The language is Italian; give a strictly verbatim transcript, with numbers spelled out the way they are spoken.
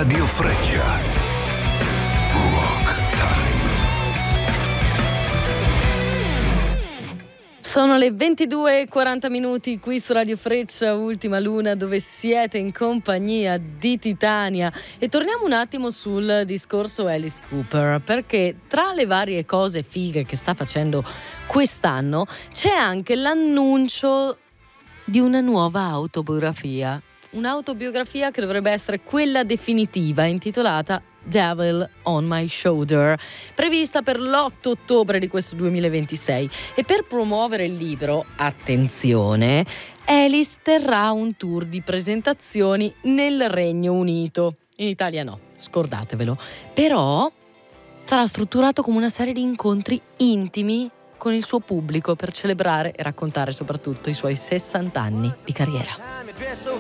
Radio Freccia. Rock Time. Sono le ventidue e quaranta minuti qui su Radio Freccia, Ultima Luna, dove siete in compagnia di Titania. E torniamo un attimo sul discorso Alice Cooper, perché tra le varie cose fighe che sta facendo quest'anno c'è anche l'annuncio di una nuova autobiografia. Un'autobiografia che dovrebbe essere quella definitiva, intitolata Devil on My Shoulder, prevista per l'otto ottobre di questo duemilaventisei. E per promuovere il libro, attenzione, Alice terrà un tour di presentazioni nel Regno Unito. In Italia no, scordatevelo. Però sarà strutturato come una serie di incontri intimi con il suo pubblico per celebrare e raccontare soprattutto i suoi sessanta anni di carriera.